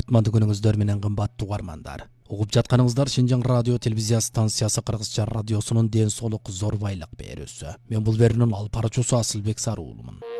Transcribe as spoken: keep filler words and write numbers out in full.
кутманды күнүңүздөр менен кымбаттуу угармандар. Угуп жатканыңыздар Шинжаң радио телевизия станциясы Кыргызча радиосунун ден соолук зор байлык берүүсү. Мен бул берүүнүн алып баруучусу Асылбек Сарыуулумун.